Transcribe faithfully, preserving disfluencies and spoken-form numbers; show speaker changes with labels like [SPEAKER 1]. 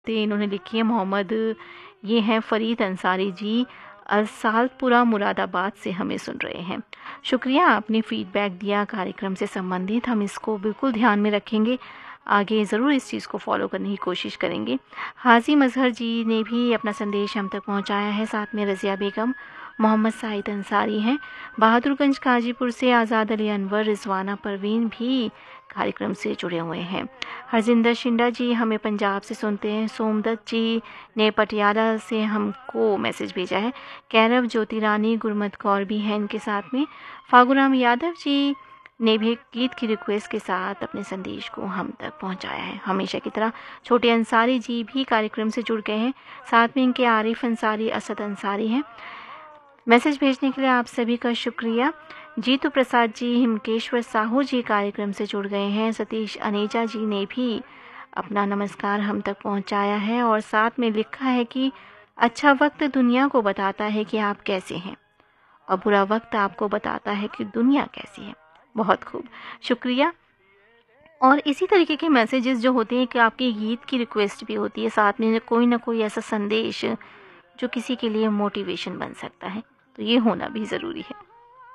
[SPEAKER 1] इन्होंने लिखी है मोहम्मद, ये हैं फ़रीद अंसारी जी, सालपुरा मुरादाबाद से हमें सुन रहे हैं। शुक्रिया, आपने फ़ीडबैक दिया कार्यक्रम से संबंधित, हम इसको बिल्कुल ध्यान में रखेंगे, आगे ज़रूर इस चीज़ को फॉलो करने की कोशिश करेंगे। हाजी मजहर जी ने भी अपना संदेश हम तक पहुंचाया है, साथ में रज़िया बेगम, मोहम्मद साहिद अंसारी हैं। बहादुरगंज गाजीपुर से आज़ाद अली अनवर, रिजवाना परवीन भी कार्यक्रम से जुड़े हुए हैं। हरजिंदर शिंडा जी हमें पंजाब से सुनते हैं। सोमदत्त जी ने पटियाला से हमको मैसेज भेजा है। कैरव, ज्योति रानी, गुरमत कौर भी हैं इनके साथ में। फागुराम यादव जी ने भी गीत की रिक्वेस्ट के साथ अपने संदेश को हम तक पहुंचाया है। हमेशा की तरह छोटे अंसारी जी भी कार्यक्रम से जुड़ गए हैं, साथ में इनके आरिफ अंसारी, असद अंसारी हैं। मैसेज भेजने के लिए आप सभी का शुक्रिया। जीतू प्रसाद जी, हिमकेश्वर साहू जी कार्यक्रम से जुड़ गए हैं। सतीश अनेजा जी ने भी अपना नमस्कार हम तक पहुंचाया है और साथ में लिखा है कि अच्छा वक्त दुनिया को बताता है कि आप कैसे हैं और बुरा वक्त आपको बताता है कि दुनिया कैसी है। बहुत खूब, शुक्रिया। और इसी तरीके के मैसेजेस जो होते हैं कि आपके गीत की रिक्वेस्ट भी होती है, साथ में कोई ना कोई ऐसा संदेश जो किसी के लिए मोटिवेशन बन सकता है, तो ये होना भी ज़रूरी है।